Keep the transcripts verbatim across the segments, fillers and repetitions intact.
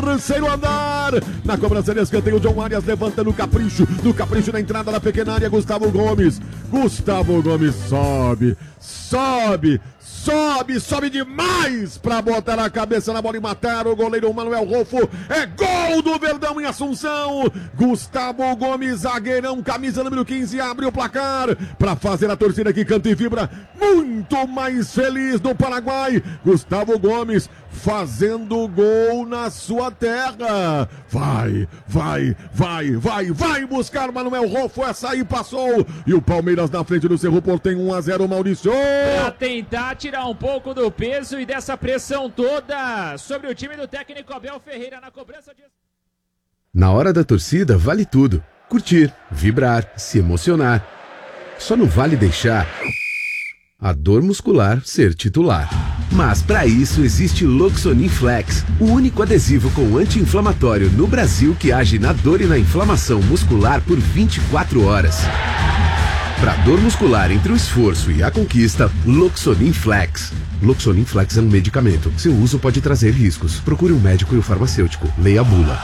terceiro andar. Na cobrança de escanteio, o John Arias levanta no capricho. No capricho na entrada da pequena área, Gustavo Gomes. Gustavo Gomes sobe, sobe, sobe, sobe demais pra botar a cabeça na bola e matar o goleiro Manuel Rolfo. É gol do Verdão em Assunção. Gustavo Gomes, zagueirão, camisa número quinze, abre o placar pra fazer a torcida que canta e vibra muito mais feliz do Paraguai. Gustavo Gomes fazendo gol na sua terra. Vai, vai, vai, vai, vai buscar Manuel Rolfo. Essa aí passou. E o Palmeiras na frente do Cerro Porteño, um a zero, Maurício. Pra tentar tirar um pouco do peso e dessa pressão toda sobre o time do técnico Abel Ferreira na cobrança de... Na hora da torcida vale tudo. Curtir, vibrar, se emocionar. Só não vale deixar a dor muscular ser titular. Mas para isso existe Loxonin Flex, o único adesivo com anti-inflamatório no Brasil que age na dor e na inflamação muscular por vinte e quatro horas. Para dor muscular entre o esforço e a conquista, Loxonin Flex. Loxonin Flex é um medicamento. Seu uso pode trazer riscos. Procure um médico e o farmacêutico. Leia a bula.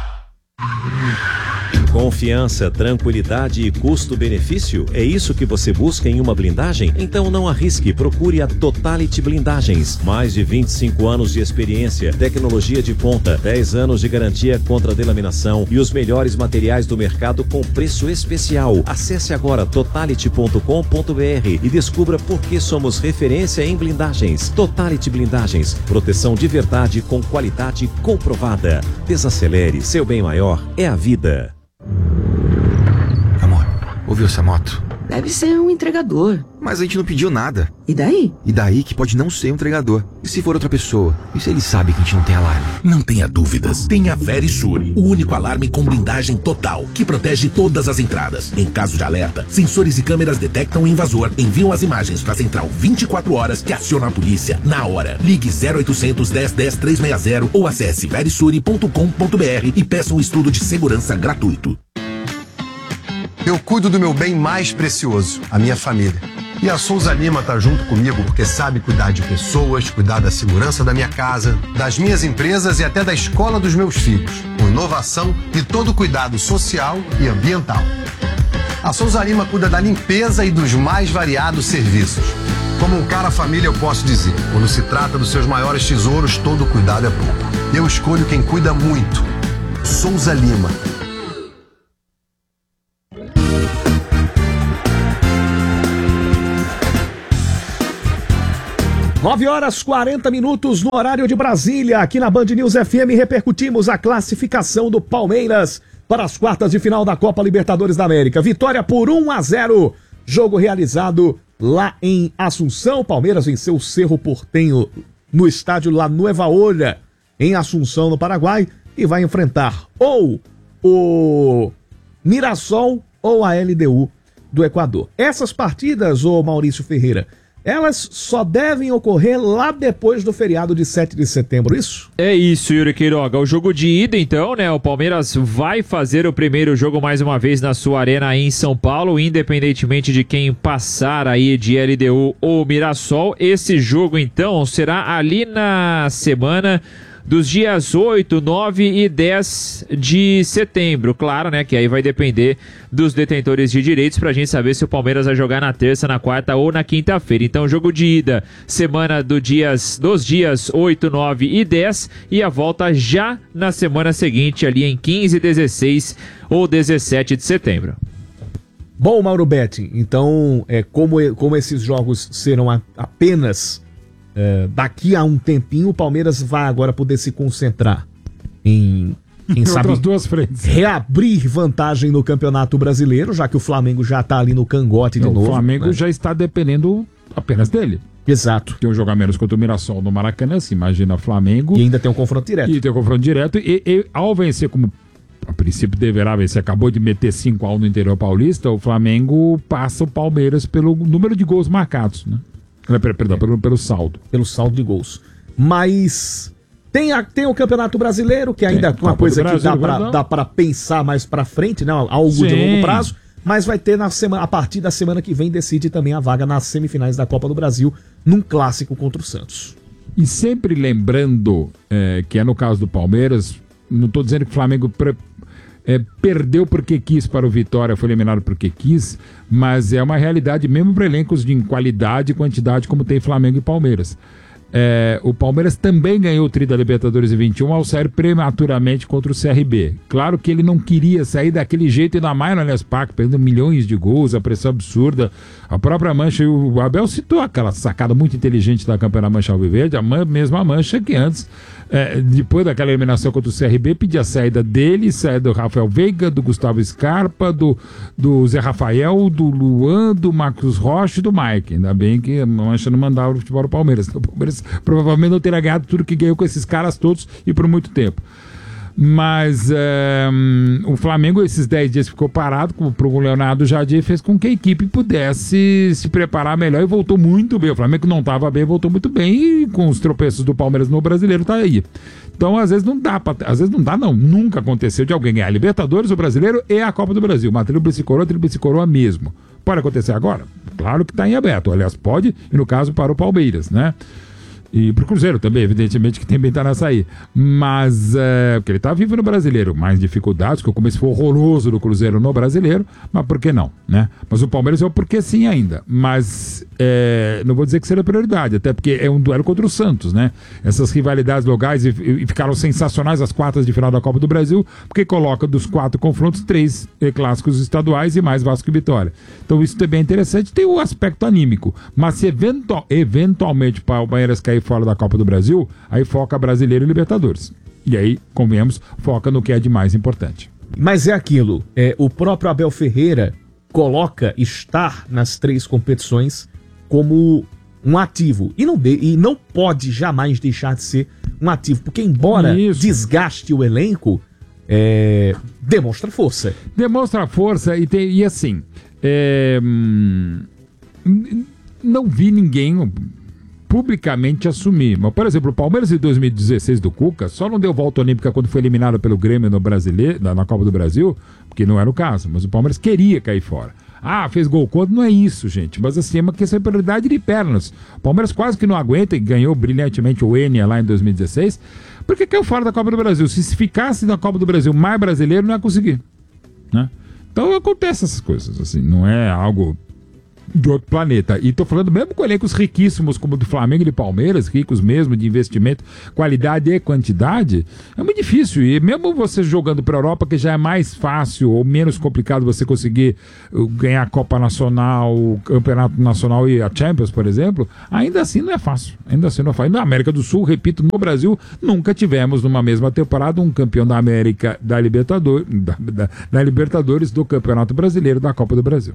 Confiança, tranquilidade e custo-benefício? É isso que você busca em uma blindagem? Então não arrisque, procure a Totality Blindagens. Mais de vinte e cinco anos de experiência, tecnologia de ponta, dez anos de garantia contra delaminação e os melhores materiais do mercado com preço especial. Acesse agora totality ponto com ponto br e descubra por que somos referência em blindagens. Totality Blindagens, proteção de verdade com qualidade comprovada. Desacelere, seu bem maior é a vida. Amor, ouviu essa moto? Deve ser um entregador. Mas a gente não pediu nada. E daí? E daí que pode não ser um entregador. E se for outra pessoa? E se ele sabe que a gente não tem alarme? Não tenha dúvidas. Tem a Verisure, o único alarme com blindagem total, que protege todas as entradas. Em caso de alerta, sensores e câmeras detectam o invasor, enviam as imagens para a central vinte e quatro horas que aciona a polícia na hora. Ligue zero oitocentos, dez, dez, trezentos e sessenta ou acesse verisure ponto com ponto br e peça um estudo de segurança gratuito. Eu cuido do meu bem mais precioso, a minha família. E a Souza Lima tá junto comigo porque sabe cuidar de pessoas, cuidar da segurança da minha casa, das minhas empresas e até da escola dos meus filhos, com inovação e todo cuidado social e ambiental. A Souza Lima cuida da limpeza e dos mais variados serviços. Como um cara família eu posso dizer, quando se trata dos seus maiores tesouros, todo cuidado é pouco. Eu escolho quem cuida muito. Souza Lima. nove horas e quarenta minutos no horário de Brasília. Aqui na Band News F M repercutimos a classificação do Palmeiras para as quartas de final da Copa Libertadores da América. Vitória por um a zero. Jogo realizado lá em Assunção. Palmeiras venceu o Cerro Porteño no estádio La Nueva Ola, em Assunção, no Paraguai, e vai enfrentar ou o Mirassol ou a L D U do Equador. Essas partidas, ô Maurício Ferreira, elas só devem ocorrer lá depois do feriado de sete de setembro, isso? É isso, Yuri Queiroga. O jogo de ida, então, né? O Palmeiras vai fazer o primeiro jogo mais uma vez na sua arena em São Paulo, independentemente de quem passar aí de L D U ou Mirassol. Esse jogo, então, será ali na semana dos dias oito, nove e dez de setembro. Claro, né, que aí vai depender dos detentores de direitos pra gente saber se o Palmeiras vai jogar na terça, na quarta ou na quinta-feira. Então, jogo de ida, semana do dias, dos dias oito, nove e dez, e a volta já na semana seguinte, ali em quinze, dezesseis ou dezessete de setembro. Bom, Mauro Betti, então, é, como, como esses jogos serão a, apenas... É, daqui a um tempinho o Palmeiras vai agora poder se concentrar em, em sabe, duas frentes. reabrir vantagem no Campeonato Brasileiro, já que o Flamengo já está ali no cangote de Não, novo. O Flamengo, né, já está dependendo apenas dele. Exato. Porque eu jogar menos contra o Mirassol no Maracanã, se imagina Flamengo. E ainda tem um confronto direto. E tem um confronto direto. E, e ao vencer, como a princípio deverá vencer, acabou de meter cinco a um no interior paulista, o Flamengo passa o Palmeiras pelo número de gols marcados, né? Perdão, é. pelo, pelo saldo. Pelo saldo de gols. Mas tem, a, tem o Campeonato Brasileiro, que ainda é uma coisa que dá pra, dá pra pensar mais pra frente, né? Algo Sim. de longo prazo. Mas vai ter na semana, a partir da semana que vem, decide também a vaga nas semifinais da Copa do Brasil, num clássico contra o Santos. E sempre lembrando é, que é no caso do Palmeiras, não estou dizendo que o Flamengo pre, é, perdeu porque quis para o Vitória, foi eliminado porque quis, mas é uma realidade mesmo para elencos de qualidade e quantidade como tem Flamengo e Palmeiras. É, o Palmeiras também ganhou o tri da Libertadores em vinte e um ao sair prematuramente contra o C R B. Claro que ele não queria sair daquele jeito, ainda mais no Allianz Parque, perdendo milhões de gols, a pressão absurda. A própria Mancha, e o Abel citou aquela sacada muito inteligente da campeã Mancha Alviverde, a man, mesma Mancha que antes, é, depois daquela eliminação contra o C R B, pedia a saída dele, saída do Rafael Veiga, do Gustavo Scarpa, do, do Zé Rafael, do Luan, do Marcos Rocha e do Mike. Ainda bem que a Mancha não mandava o futebol ao Palmeiras. O Palmeiras provavelmente não teria ganhado tudo que ganhou com esses caras todos e por muito tempo. Mas é, o Flamengo, esses dez dias ficou parado, como o Leonardo Jardim, fez com que a equipe pudesse se preparar melhor e voltou muito bem. O Flamengo não estava bem, voltou muito bem, e com os tropeços do Palmeiras no Brasileiro tá aí. Então, às vezes não dá, pra, às vezes não dá não, nunca aconteceu de alguém ganhar a Libertadores, o Brasileiro e a Copa do Brasil. Uma tríplice coroa, tríplice coroa mesmo. Pode acontecer agora? Claro que está em aberto. Aliás, pode, e no caso para o Palmeiras, né? E pro Cruzeiro também, evidentemente, que também tá nessa aí. Mas, é, porque ele tá vivo no Brasileiro. Mais dificuldades, que o começo foi horroroso do Cruzeiro no Brasileiro, mas por que não, né? Mas o Palmeiras é o porquê sim ainda. Mas, é, não vou dizer que seja prioridade, até porque é um duelo contra o Santos, né? Essas rivalidades locais e, e ficaram sensacionais as quartas de final da Copa do Brasil, porque coloca dos quatro confrontos, três eh, clássicos estaduais e mais Vasco e Vitória. Então isso também é interessante, tem o aspecto anímico. Mas se eventual, eventualmente o Palmeiras cair fora da Copa do Brasil, aí foca Brasileiro e Libertadores. E aí, convenhamos, foca no que é de mais importante. Mas é aquilo, é, o próprio Abel Ferreira coloca estar nas três competições como um ativo. E não, de, e não pode jamais deixar de ser um ativo, porque embora Isso. desgaste o elenco, é, demonstra força. Demonstra força e, tem, e assim, é, hum, não vi ninguém publicamente assumir. Mas, por exemplo, o Palmeiras em dois mil e dezesseis do Cuca só não deu volta olímpica quando foi eliminado pelo Grêmio no Brasileiro, na Copa do Brasil, porque não era o caso, mas o Palmeiras queria cair fora. Ah, fez gol contra, não é isso, gente, mas assim, é uma questão de prioridade de pernas. O Palmeiras quase que não aguenta e ganhou brilhantemente o Enia lá em dois mil e dezesseis, porque caiu fora da Copa do Brasil. Se ficasse na Copa do Brasil mais brasileiro, não ia conseguir, né? Então acontece essas coisas, assim, não é algo de outro planeta. E tô falando mesmo com elencos riquíssimos como o do Flamengo e do Palmeiras, ricos mesmo de investimento, qualidade e quantidade, é muito difícil. E mesmo você jogando pra Europa, que já é mais fácil ou menos complicado você conseguir ganhar a Copa Nacional, o Campeonato Nacional e a Champions, por exemplo, ainda assim não é fácil. Ainda assim não é fácil. Na América do Sul, repito, no Brasil, nunca tivemos numa mesma temporada um campeão da América, da Libertadores, da, da, da Libertadores, do Campeonato Brasileiro, da Copa do Brasil.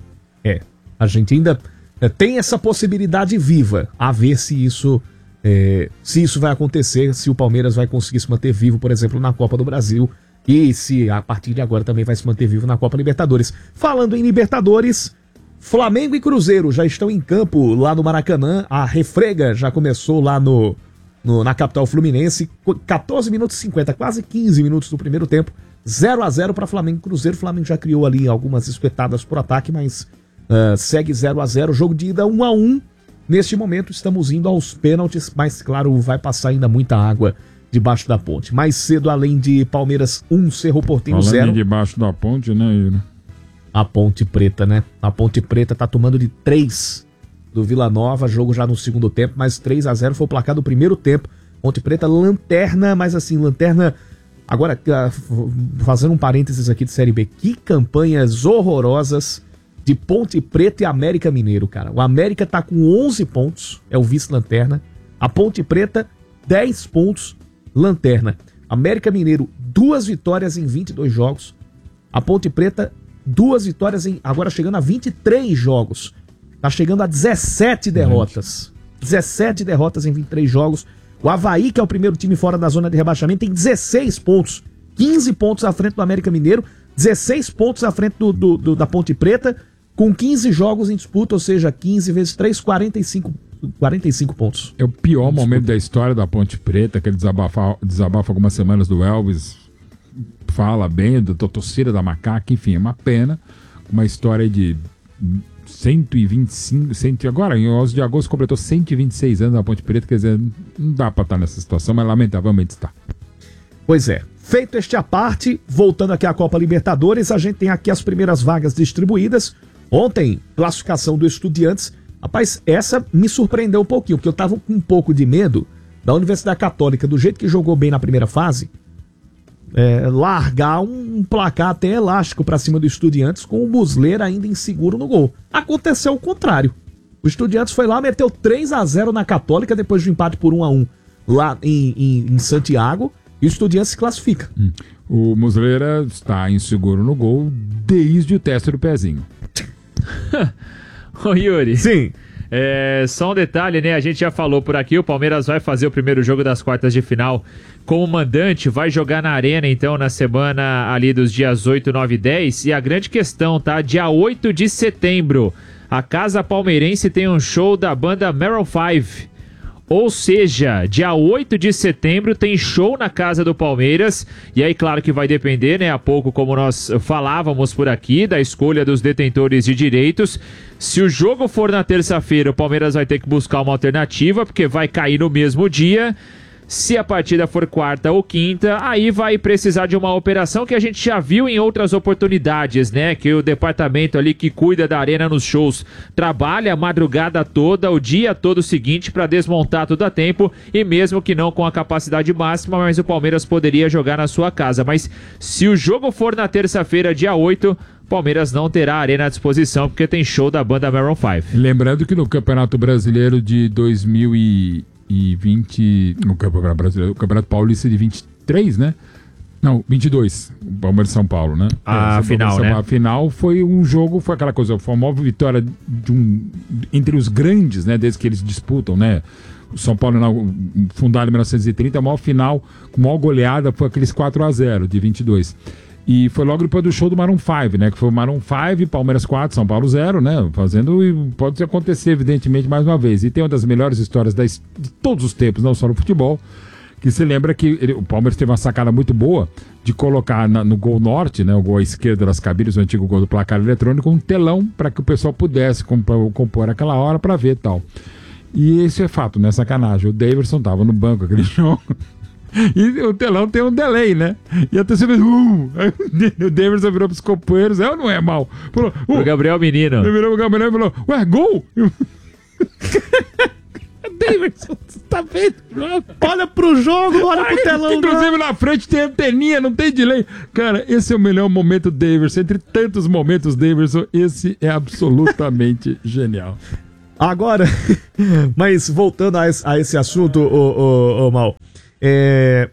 É. A gente ainda é, tem essa possibilidade viva, a ver se isso, é, se isso vai acontecer, se o Palmeiras vai conseguir se manter vivo, por exemplo, na Copa do Brasil, e se a partir de agora também vai se manter vivo na Copa Libertadores. Falando em Libertadores, Flamengo e Cruzeiro já estão em campo lá no Maracanã, a refrega já começou lá no, no, na capital fluminense, quatorze minutos e cinquenta, quase quinze minutos do primeiro tempo, zero a zero para Flamengo e Cruzeiro. O Flamengo já criou ali algumas espetadas por ataque, mas... Uh, segue zero a zero, jogo de ida um a um. Neste momento estamos indo aos pênaltis, mas claro, vai passar ainda muita água debaixo da ponte. Mais cedo, além de Palmeiras um, Cerro Porteño zero. Além debaixo da ponte, né, Ira? A Ponte Preta, né? A Ponte Preta tá tomando de três do Vila Nova, jogo já no segundo tempo, mas três a zero foi o placar do primeiro tempo. Ponte Preta, lanterna, mas assim, lanterna... Agora, fazendo um parênteses aqui de Série B, que campanhas horrorosas de Ponte Preta e América Mineiro, cara. O América tá com onze pontos, é o vice-lanterna. A Ponte Preta, dez pontos, lanterna. América Mineiro, duas vitórias em vinte e dois jogos. A Ponte Preta, duas vitórias em... agora chegando a vinte e três jogos. Tá chegando a dezessete derrotas. dezessete derrotas em vinte e três jogos. O Avaí, que é o primeiro time fora da zona de rebaixamento, tem dezesseis pontos. quinze pontos à frente do América Mineiro. dezesseis pontos à frente do, do, do, da Ponte Preta, com quinze jogos em disputa, ou seja, quinze vezes três, quarenta e cinco, quarenta e cinco pontos. É o pior momento da história da Ponte Preta, que ele desabafa, desabafa algumas semanas do Elvis, fala bem da torcida da Macaca, enfim, é uma pena. Uma história de cento e vinte e cinco, cem, agora em onze de agosto completou cento e vinte e seis anos da Ponte Preta, quer dizer, não dá pra estar nessa situação, mas lamentavelmente está. Pois é, Feito este à parte, voltando aqui à Copa Libertadores, a gente tem aqui as primeiras vagas distribuídas. Ontem, classificação do Estudiantes. Rapaz, essa me surpreendeu um pouquinho, porque eu tava com um pouco de medo da Universidade Católica, do jeito que jogou bem na primeira fase, é, largar um placar até elástico pra cima do Estudiantes, com o Muslera ainda inseguro no gol. Aconteceu o contrário. O Estudiantes foi lá, meteu três a zero na Católica, depois de um empate por um a um lá em, em, em Santiago, e o Estudiantes se classifica. Hum. O Muslera está inseguro no gol desde o teste do pezinho. Ô Yuri. Sim. É, só um detalhe, né? A gente já falou por aqui, o Palmeiras vai fazer o primeiro jogo das quartas de final como mandante, vai jogar na Arena, então, na semana ali dos dias oito, nove e dez. E a grande questão, tá? Dia oito de setembro, a Casa Palmeirense tem um show da banda Maroon five. Ou seja, dia oito de setembro tem show na casa do Palmeiras. E aí, claro que vai depender, né? Há pouco, como nós falávamos por aqui, da escolha dos detentores de direitos. Se o jogo for na terça-feira, o Palmeiras vai ter que buscar uma alternativa, porque vai cair no mesmo dia. Se a partida for quarta ou quinta, aí vai precisar de uma operação que a gente já viu em outras oportunidades, né? Que o departamento ali que cuida da arena nos shows trabalha a madrugada toda, o dia todo seguinte para desmontar tudo a tempo, e mesmo que não com a capacidade máxima, mas o Palmeiras poderia jogar na sua casa. Mas se o jogo for na terça-feira, dia oito, Palmeiras não terá a arena à disposição, porque tem show da banda Maroon five. Lembrando que no Campeonato Brasileiro de dois mil e vinte, no Campeonato Brasileiro, o Campeonato Paulista de vinte e três, né? Não, vinte e dois, o Palmeiras de São Paulo, né? A é, final, né? A final foi um jogo, foi aquela coisa, foi a maior vitória de um, entre os grandes, né? Desde que eles disputam, né? O São Paulo, fundado em mil novecentos e trinta, a maior final, com a maior goleada foi aqueles quatro a zero de vinte e dois. E foi logo depois do show do Maroon five, né? Que foi o Maroon five, Palmeiras quatro, São Paulo zero, né? Fazendo, e pode acontecer, evidentemente, mais uma vez. E tem uma das melhores histórias das, de todos os tempos, não só no futebol, que se lembra que ele, o Palmeiras teve uma sacada muito boa de colocar na, no gol norte, né? O gol à esquerda das cabines, o antigo gol do placar eletrônico, um telão para que o pessoal pudesse compor, compor aquela hora para ver e tal. E isso é fato, né? Sacanagem. O Daverson tava no banco aquele jogo. E o telão tem um delay, né? E a torcida, uh, o Davidson virou pros companheiros, é ou não é mal? Falou, uh, o Gabriel Menino. Ele virou pro Gabriel e falou, ué, gol? Davidson, você tá vendo? Olha pro jogo, olha pro telão. Inclusive na frente tem anteninha, não tem delay. Cara, esse é o melhor momento Davidson. Entre tantos momentos Davidson, esse é absolutamente genial. Agora, mas voltando a esse, a esse assunto, ô, ô, ô Mal, é,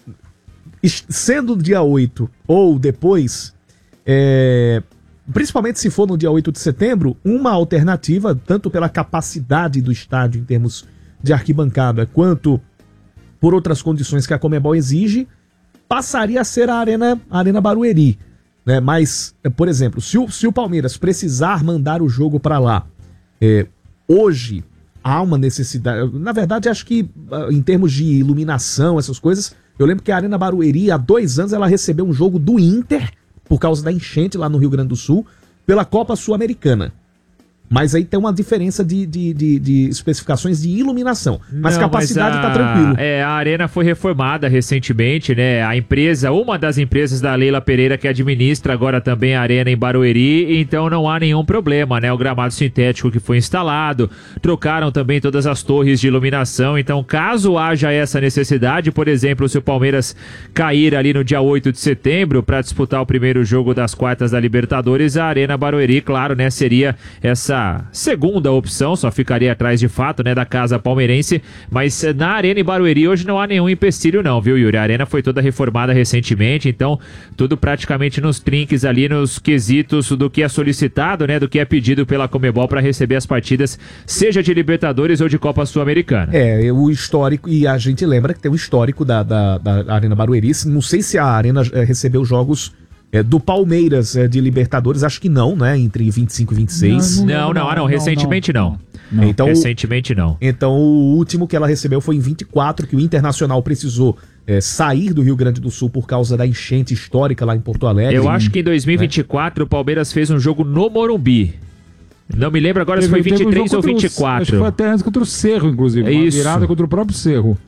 sendo dia oito ou depois, é, principalmente se for no dia oito de setembro, uma alternativa, tanto pela capacidade do estádio em termos de arquibancada, quanto por outras condições que a Conmebol exige, passaria a ser a Arena, a Arena Barueri, né? Mas, por exemplo, se o, se o Palmeiras precisar mandar o jogo para lá, é, hoje há uma necessidade, na verdade acho que em termos de iluminação, essas coisas, eu lembro que a Arena Barueri há dois anos ela recebeu um jogo do Inter, por causa da enchente lá no Rio Grande do Sul, pela Copa Sul-Americana. Mas aí tem uma diferença de, de, de, de especificações de iluminação. Mas Não, capacidade mas a, tá tranquilo. É, a arena foi reformada recentemente, né? A empresa, uma das empresas da Leila Pereira que administra agora também a arena em Barueri, então não há nenhum problema, né? O gramado sintético que foi instalado, trocaram também todas as torres de iluminação, então caso haja essa necessidade, por exemplo, se o Palmeiras cair ali no dia oito de setembro para disputar o primeiro jogo das quartas da Libertadores, a Arena Barueri, claro, né? Seria essa segunda opção, só ficaria atrás de fato, né, da casa palmeirense, mas na Arena em Barueri hoje não há nenhum empecilho não, viu, Yuri? A arena foi toda reformada recentemente, então tudo praticamente nos trinques ali, nos quesitos do que é solicitado, né, do que é pedido pela Conmebol para receber as partidas, seja de Libertadores ou de Copa Sul-Americana. É, o histórico, e a gente lembra que tem o histórico da, da, da Arena Barueri, não sei se a Arena é, recebeu jogos É, do Palmeiras é, de Libertadores, acho que não, né? Entre vinte e cinco e vinte e seis. Não, não, não, não, não, não recentemente não. não. não. Então, recentemente não. Então o último que ela recebeu foi em vinte e quatro, que o Internacional precisou é, sair do Rio Grande do Sul por causa da enchente histórica lá em Porto Alegre. Eu acho que em dois mil e vinte e quatro né? o Palmeiras fez um jogo no Morumbi. Não me lembro agora teve, se foi vinte e três um ou vinte e quatro. O, acho que foi até antes contra o Cerro, inclusive. É uma isso. virada contra o próprio Cerro.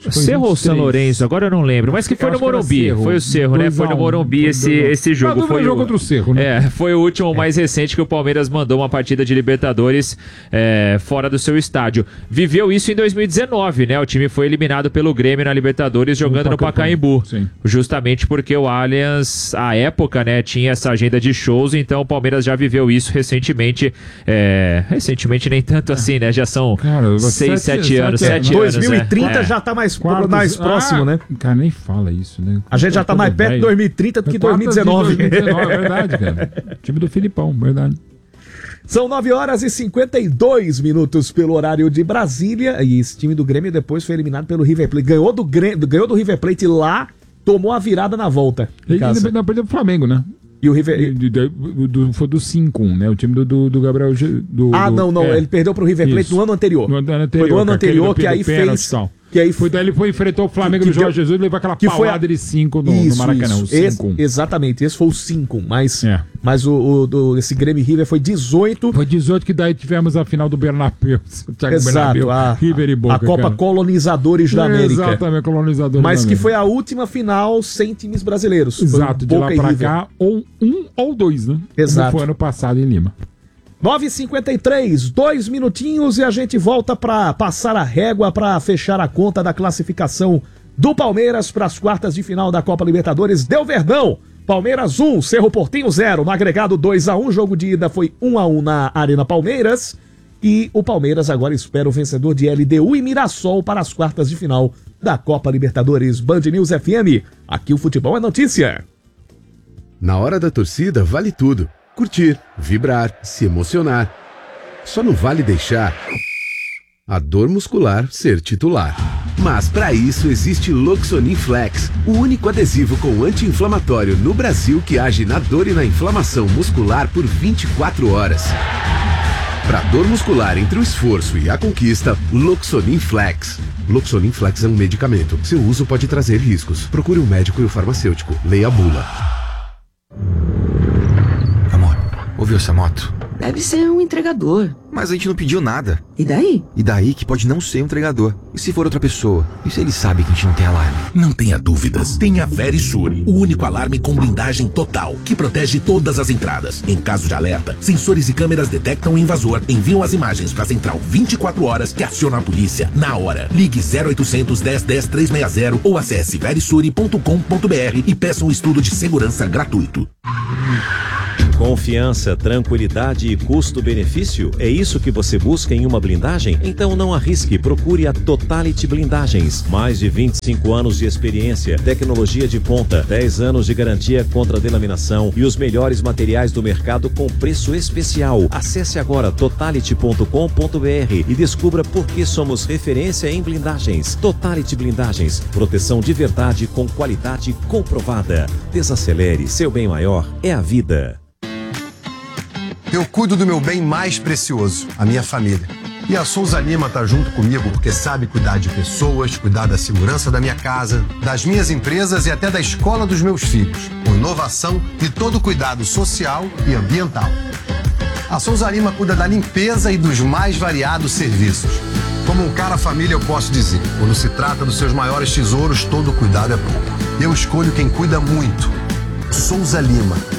Cerro ou São Lourenço, agora eu não lembro, mas que foi no Morumbi, foi o Cerro, né? Foi no Morumbi esse, esse jogo. Foi o jogo contra o Cerro, né? É, foi o último mais recente que o Palmeiras mandou uma partida de Libertadores é, fora do seu estádio. Viveu isso em dois mil e dezenove, né? O time foi eliminado pelo Grêmio na Libertadores jogando no Pacaembu. Sim. Justamente porque o Allianz, à época, né, tinha essa agenda de shows, então o Palmeiras já viveu isso recentemente. É, recentemente nem tanto assim, né? Já são Cara, seis, sete, sete anos, sete anos. dois mil e trinta é. já tá mais, Quartos, mais próximo, ah, né? Cara, nem fala isso, né? A gente já tá mais perto de dois mil e trinta do que dois mil e dezenove. dois mil e dezenove, é verdade, cara. Time do Filipão, verdade. São nove horas e cinquenta e dois minutos pelo horário de Brasília. E esse time do Grêmio depois foi eliminado pelo River Plate. Ganhou do, Grêmio, ganhou do River Plate lá, tomou a virada na volta. Ele ainda perdeu pro Flamengo, né? E o River... Do, do, do, foi do cinco a um, né? O time do, do, do Gabriel... Do, ah, do, não, não. É. Ele perdeu pro River Plate Isso. no ano anterior. No ano anterior. Foi no ano anterior que aí fez... Que aí foi, daí ele foi enfrentou o Flamengo que, do Jorge Jesus e levou aquela paulada a... de cinco no, isso, no Maracanã. Isso. Esse, exatamente, esse foi o cinco, mas, é. mas o, o do, esse Grêmio e River foi dezoito. Foi dezoito que daí tivemos a final do Bernabéu. Exato, Bernabéu, a, River e Boca, a Copa cara. Colonizadores da América. Exatamente, Colonizadores mas da que América. foi a última final sem times brasileiros. Exato, de lá pra cá, ou um ou dois, né? Exato. Como foi ano passado em Lima. nove e cinquenta e três, dois minutinhos e a gente volta para passar a régua para fechar a conta da classificação do Palmeiras para as quartas de final da Copa Libertadores. Deu Verdão, Palmeiras um, Cerro Porteño zero, no agregado dois a um, jogo de ida foi um a um na Arena Palmeiras e o Palmeiras agora espera o vencedor de L D U e Mirassol para as quartas de final da Copa Libertadores. Band News F M, aqui o futebol é notícia. Na hora da torcida vale tudo. Curtir, vibrar, se emocionar. Só não vale deixar a dor muscular ser titular. Mas para isso existe Loxonin Flex, o único adesivo com anti-inflamatório no Brasil que age na dor e na inflamação muscular por vinte e quatro horas. Para dor muscular entre o esforço e a conquista, Loxonin Flex. Loxonin Flex é um medicamento. Seu uso pode trazer riscos. Procure um médico e o farmacêutico. Leia a bula. Ouviu essa moto? Deve ser um entregador. Mas a gente não pediu nada. E daí? E daí que pode não ser um entregador. E se for outra pessoa? E se ele sabe que a gente não tem alarme? Não tenha dúvidas. Tem a Verisur, o único alarme com blindagem total, que protege todas as entradas. Em caso de alerta, sensores e câmeras detectam o invasor, enviam as imagens para a central vinte e quatro horas que aciona a polícia na hora. Ligue zero oitocentos, dez, dez, trezentos e sessenta ou acesse verisure ponto com ponto br e peça um estudo de segurança gratuito. Confiança, tranquilidade e custo-benefício? É isso que você busca em uma blindagem? Então não arrisque, procure a Totality Blindagens. Mais de vinte e cinco anos de experiência, tecnologia de ponta, dez anos de garantia contra delaminação e os melhores materiais do mercado com preço especial. Acesse agora totality ponto com ponto br e descubra por que somos referência em blindagens. Totality Blindagens, proteção de verdade com qualidade comprovada. Desacelere, seu bem maior é a vida. Eu cuido do meu bem mais precioso, a minha família. E a Souza Lima tá junto comigo porque sabe cuidar de pessoas, cuidar da segurança da minha casa, das minhas empresas e até da escola dos meus filhos, com inovação e todo cuidado social e ambiental. A Souza Lima cuida da limpeza e dos mais variados serviços. Como um cara família eu posso dizer, quando se trata dos seus maiores tesouros, todo cuidado é bom. Eu escolho quem cuida muito. Souza Lima.